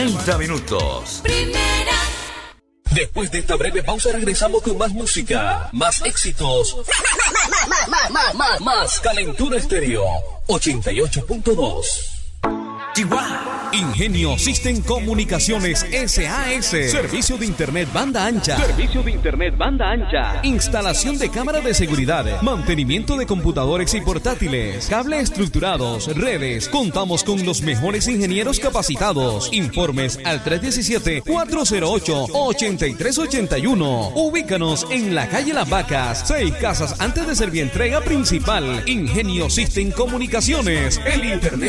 90 minutos. Primera. Después de esta breve pausa regresamos con más música, más éxitos, más Calentura Estéreo 88.2. Chihuahua. Ingenio System Comunicaciones SAS. Servicio de internet banda ancha. Servicio de internet banda ancha. Instalación de cámara de seguridad. Mantenimiento de computadores y portátiles. Cable estructurados. Redes. Contamos con los mejores ingenieros capacitados. Informes al 317-408-8381. Ubícanos en la calle Las Vacas, 6 casas antes de Servientrega Principal. Ingenio System Comunicaciones. El internet